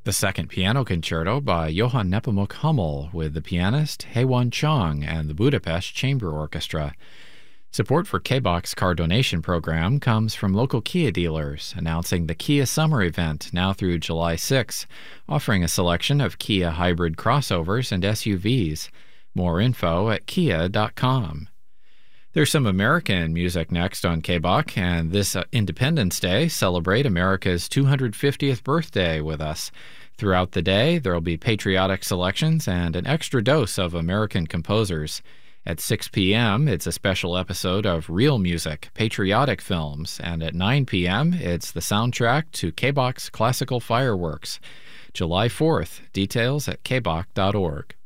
The Second Piano Concerto by Johann Nepomuk Hummel with the pianist Haewon Chung and the Budapest Chamber Orchestra. Support for K-Bach's car donation program comes from local Kia dealers, announcing the Kia Summer Event now through July 6, offering a selection of Kia hybrid crossovers and SUVs. More info at kia.com. There's some American music next on K-Bach, and this Independence Day, celebrate America's 250th birthday with us. Throughout the day, there'll be patriotic selections and an extra dose of American composers. At 6 p.m., it's a special episode of Real Music, Patriotic Films, and at 9 p.m., it's the soundtrack to K-Bach's Classical Fireworks. July 4th, details at kbach.org.